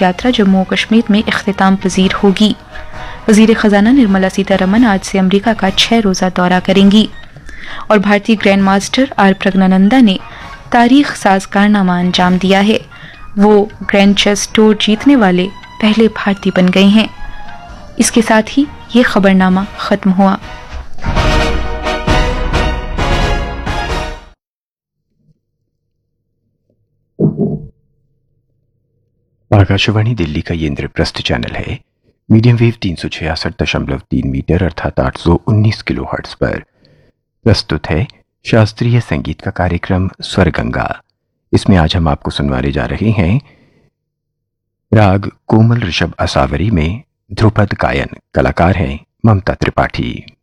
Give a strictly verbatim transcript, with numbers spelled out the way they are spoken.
यात्रा जम्मू और कश्मीर में इख्तिताम पजीर होगी। वजीर खजाना निर्मला सीतारमन आज से अमेरिका का छह रोजा दौरा करेंगी और भारतीय ग्रैंड मास्टर आर प्रज्ञानंदा ने तारीख साज कारनामा अंजाम दिया है। वो ग्रैंड चेस टूर जीतने वाले पहले भारतीय बन गए हैं। इसके साथ ही ये खबरनामा खत्म हुआ। आकाशवाणी दिल्ली का ये इंद्रप्रस्थ चैनल है। मीडियम वेव तीन सौ छियासठ दशमलव तीन मीटर अर्थात आठ सौ उन्नीस किलो हर्ट्ज पर प्रस्तुत है शास्त्रीय संगीत का कार्यक्रम स्वरगंगा। इसमें आज हम आपको सुनवाने जा रहे हैं राग कोमल ऋषभ असावरी में ध्रुपद गायन। कलाकार हैं ममता त्रिपाठी।